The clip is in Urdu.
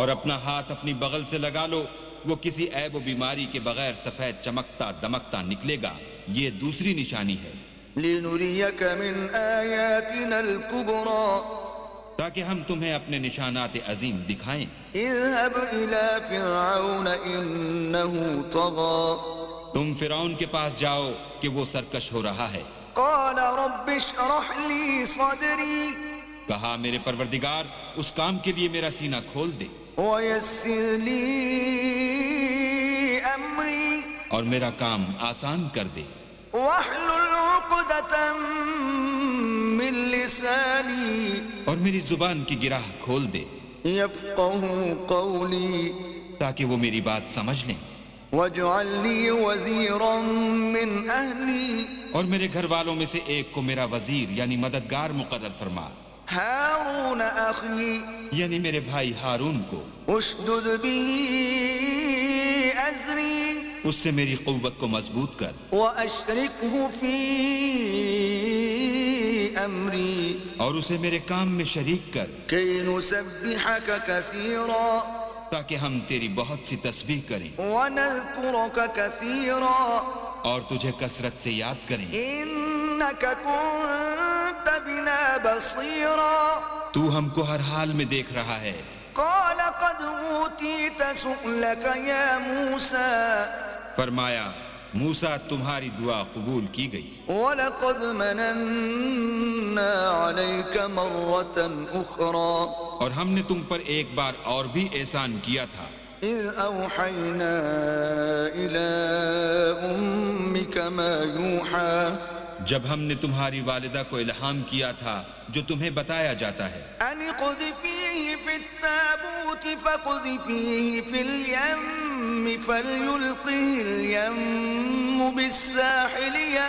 اور اپنا ہاتھ اپنی بغل سے لگا لو، وہ کسی عیب و بیماری کے بغیر سفید چمکتا دمکتا نکلے گا، یہ دوسری نشانی ہے، لنريك من آياتنا الكبرى تاکہ ہم تمہیں اپنے نشانات عظیم دکھائیں۔ اذهب إلى فرعون إنه طغى تم فرعون کے پاس جاؤ کہ وہ سرکش ہو رہا ہے۔ قال رب اشرح لي صدري کہا میرے پروردگار اس کام کے لیے میرا سینہ کھول دے ويسر لي أمري اور میرا کام آسان کر دے، واحلل عقدة من لساني اور میری زبان کی گرہ کھول دے يفقهوا قولي تاکہ وہ میری بات سمجھ لیں، واجعل لي وزيرا من أهلي اور میرے گھر والوں میں سے ایک کو میرا وزیر یعنی مددگار مقرر فرما، هارون أخي یعنی میرے بھائی ہارون کو، اشدد به أزري اس سے میری قوت کو مضبوط کر، وأشركه في أمري اور اسے میرے کام میں شریک کر، كي نسبحك كثيرا تاکہ ہم تیری بہت سی تسبیح کریں ونذكرك كثيرا اور تجھے کثرت سے یاد کریں، إنك كنت بنا بصيرا تو ہم کو ہر حال میں دیکھ رہا ہے۔ قال قد أوتيت سؤلك يا موسى فرمایا موسیٰ تمہاری دعا قبول کی گئی، وَلَقَدْ مَنَنَّا عَلَيْكَ مَرَّةً أُخْرَى اور ہم نے تم پر ایک بار اور بھی احسان کیا تھا، إِذْ أَوْحَيْنَا إِلَىٰ أُمِّكَ مَا يُوحَىٰ جب ہم نے تمہاری والدہ کو الہام کیا تھا جو تمہیں بتایا جاتا ہے، أَنِ اقْذِفِيهِ فِي التَّابُوتِ فَاقْذِفِيهِ فِي الْيَمِّ فَلْيُلْقِهِ الْيَمُّ بِالسَّاحِلِ